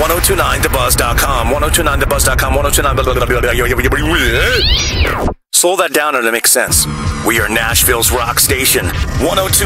1029thebuzz.com. 1029thebuzz.com. 1029. Slow that down and it makes sense. We are Nashville's rock station. 102.